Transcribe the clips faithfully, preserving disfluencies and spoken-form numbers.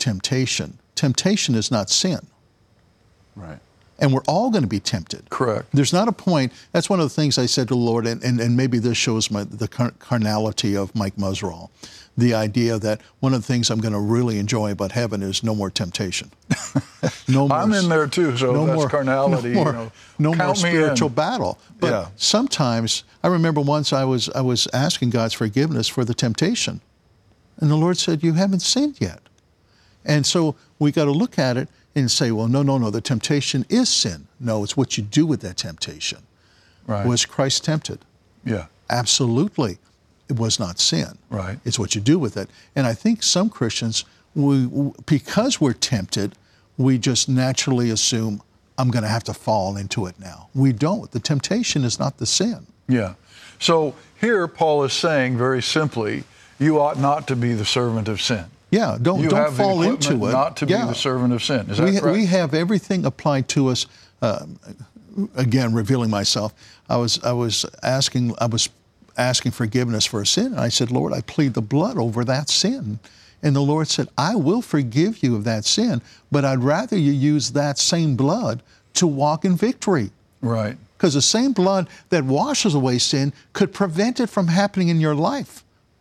temptation. Temptation is not sin. Right. And we're all going to be tempted. Correct. There's not a point. That's one of the things I said to the Lord, and, and, and maybe this shows my, the car- carnality of Mike Muzzerall. The idea that one of the things I'm going to really enjoy about heaven is no more temptation. No more. I'm in there too, so no that's more, carnality. No more, you know, no more count me spiritual in. battle. But Yeah. sometimes, I remember once I was I was asking God's forgiveness for the temptation, and the Lord said, "You haven't sinned yet." And so we got to look at it and say, well, no, no, no, the temptation is sin. No, it's what you do with that temptation. Right. Was Christ tempted? Yeah. Absolutely. It was not sin. Right. It's what you do with it. And I think some Christians, we, because we're tempted, we just naturally assume, I'm going to have to fall into it now. We don't. The temptation is not the sin. Yeah. So here Paul is saying very simply, you ought not to be the servant of sin. Yeah, don't, you don't have fall the into it. Not to yeah. be the servant of sin. Is that we, correct? we have everything applied to us. Uh, again, revealing myself, I was I was asking I was asking forgiveness for a sin, and I said, Lord, I plead the blood over that sin. And the Lord said, I will forgive you of that sin, but I'd rather you use that same blood to walk in victory. Right. Because the same blood that washes away sin could prevent it from happening in your life.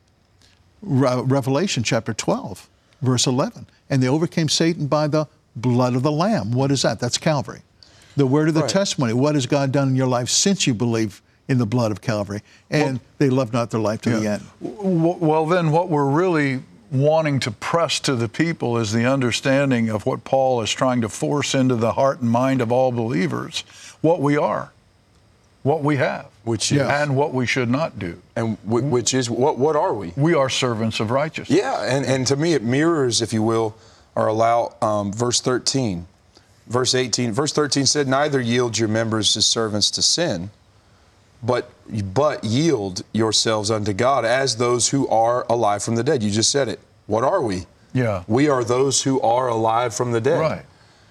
Re- Revelation chapter twelve, verse eleven. And they overcame Satan by the blood of the Lamb. What is that? That's Calvary. The word of the Right. testimony. What has God done in your life since you believe in the blood of Calvary? And Well, they loved not their life to yeah. the end. W- Well, then what we're really wanting to press to the people is the understanding of what Paul is trying to force into the heart and mind of all believers, what we are, what we have, Which is, and what we should not do. and w- which is, what what are we? We are servants of righteousness. Yeah, and, and to me it mirrors, if you will, or allow um, verse thirteen. Verse eighteen, verse thirteen said, neither yield your members as servants to sin, but but yield yourselves unto God as those who are alive from the dead. You just said it. What are we? Yeah. We are those who are alive from the dead. Right.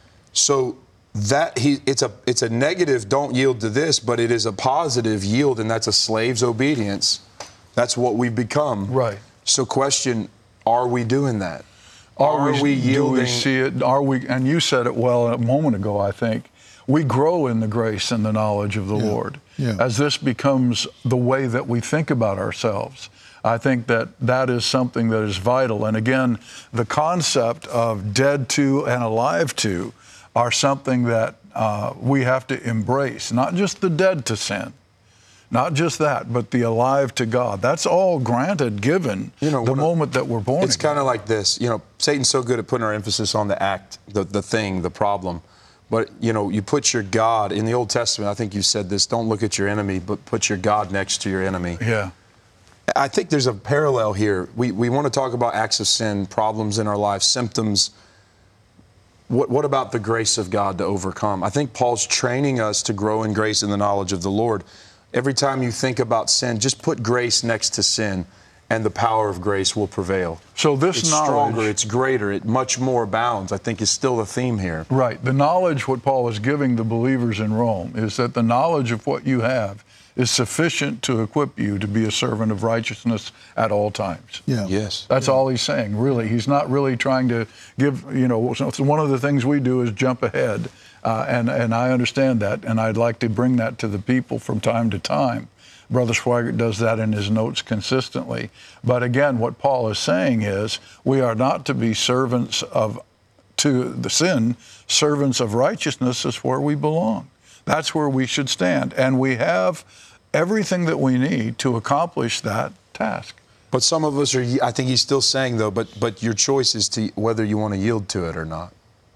So that he it's a it's a negative, don't yield to this, but it is a positive yield, and that's a slave's obedience. That's what we become. Right. So question, are we doing that? Are, we, do yielding? we see it? Are we? And you said it well a moment ago, I think. We grow in the grace and the knowledge of the Yeah. Lord. Yeah. As this becomes the way that we think about ourselves, I think that that is something that is vital. And again, the concept of dead to and alive to are something that uh, we have to embrace. Not just the dead to sin, not just that, but the alive to God. That's all granted, given You know, the when I- moment that we're born. It's again. kind of like this, you know, Satan's so good at putting our emphasis on the act, the, the thing, the problem. But, you know, you put your God, in the Old Testament, I think you said this, don't look at your enemy, but put your God next to your enemy. Yeah. I think there's a parallel here. We, we want to talk about acts of sin, problems in our life, symptoms. What, what about the grace of God to overcome? I think Paul's training us to grow in grace and the knowledge of the Lord. Every time you think about sin, just put grace next to sin, and the power of grace will prevail. So this It's knowledge, stronger, it's greater, it much more abounds, I think is still the theme here. right, the knowledge what Paul is giving the believers in Rome is that the knowledge of what you have is sufficient to equip you to be a servant of righteousness at all times. Yeah. Yes. That's all he's saying, really. He's not really trying to give, you know, so one of the things we do is jump ahead, uh, and, and I understand that, and I'd like to bring that to the people from time to time. Brother Schweigert does that in his notes consistently. But again, what Paul is saying is we are not to be servants of to the sin, servants of righteousness is where we belong. That's where we should stand. And we have everything that we need to accomplish that task. But some of us are, I think he's still saying though, but, but your choice is to whether you want to yield to it or not.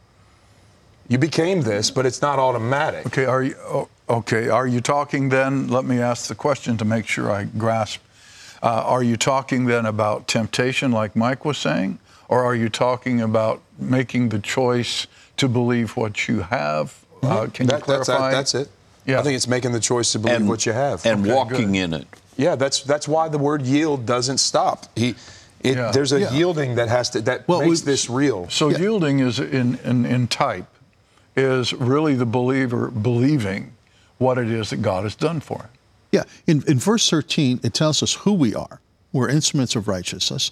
You became this, but it's not automatic. Okay, are you oh, okay? Are you talking then? Let me ask the question to make sure I grasp. Uh, are you talking then about temptation, like Mike was saying, or are you talking about making the choice to believe what you have? Uh, can That- you clarify? That's, that's it. Yeah. I think it's making the choice to believe And- what you have. and Okay, walking good. in it. Yeah, that's that's why the word yield doesn't stop. He, it, Yeah. there's a Yeah. yielding that has to that Well, makes we- this real. So Yeah. yielding is in, in in type is really the believer believing what it is that God has done for him. Yeah, in, in verse thirteen, it tells us who we are. We're instruments of righteousness.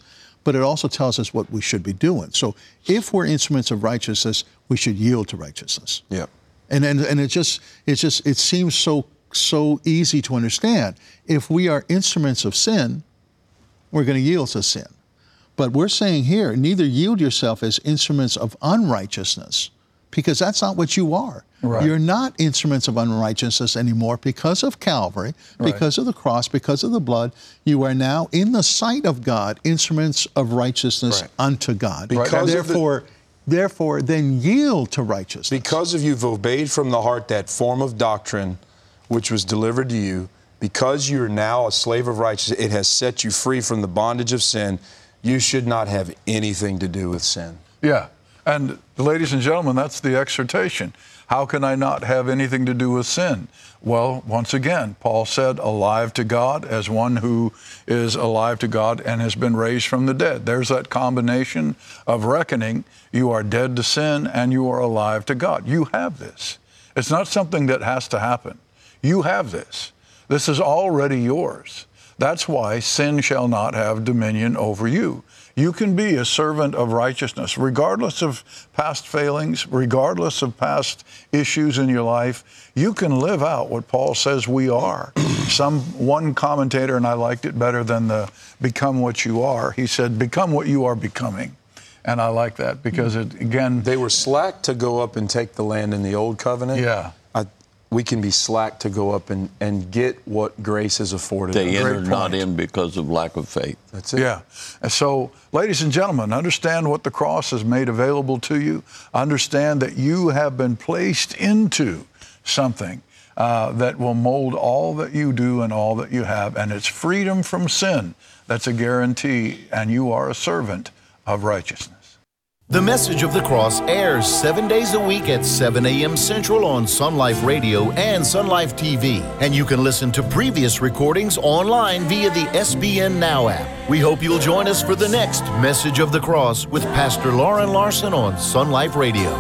but it also tells us what we should be doing. So if we're instruments of righteousness, we should yield to righteousness. Yeah. And and, and it just it just it seems so so easy to understand. If we are instruments of sin, we're going to yield to sin. But we're saying here, neither yield yourself as instruments of unrighteousness, because that's not what you are. Right. You're not instruments of unrighteousness anymore because of Calvary, Right. because of the cross, because of the blood. You are now, in the sight of God, instruments of righteousness Right. unto God. Because And of the- therefore, therefore, then yield to righteousness. Because of you've obeyed from the heart that form of doctrine which was delivered to you, because you're now a slave of righteousness, it has set you free from the bondage of sin. You should not have anything to do with sin. Yeah. And ladies and gentlemen, that's the exhortation. How can I not have anything to do with sin? Well, once again, Paul said, alive to God, as one who is alive to God and has been raised from the dead. There's that combination of reckoning. You are dead to sin and you are alive to God. You have this. It's not something that has to happen. You have this. This is already yours. That's why sin shall not have dominion over you. You can be a servant of righteousness, regardless of past failings, regardless of past issues in your life. You can live out what Paul says we are. Some one commentator, and I liked it better than the become what you are, he said, become what you are becoming. And I like that because, it again... They were slack to go up and take the land in the old covenant. Yeah. I, we can be slack to go up and, and get what grace has afforded They us. entered not in because of lack of faith. That's it. Yeah. And so, ladies and gentlemen, understand what the cross has made available to you. Understand that you have been placed into something uh, that will mold all that you do and all that you have. And it's freedom from sin. That's a guarantee. And you are a servant of righteousness. The Message of the Cross airs seven days a week at seven a.m. Central on Sun Life Radio and Sun Life T V. And you can listen to previous recordings online via the S B N Now app. We hope you'll join us for the next Message of the Cross with Pastor Lauren Larson on Sun Life Radio.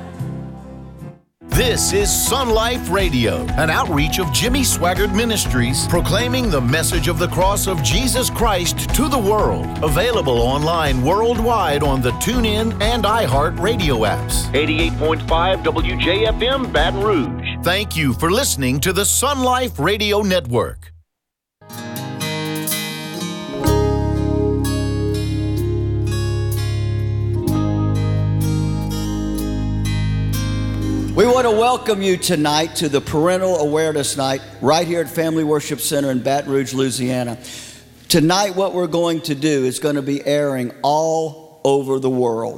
This is Sun Life Radio, an outreach of Jimmy Swaggart Ministries, proclaiming the message of the cross of Jesus Christ to the world. Available online worldwide on the TuneIn and iHeart radio apps. eighty-eight point five W J F M Baton Rouge. Thank you for listening to the Sun Life Radio Network. We want to welcome you tonight to the Parental Awareness Night right here at Family Worship Center in Baton Rouge, Louisiana. Tonight, what we're going to do is going to be airing all over the world.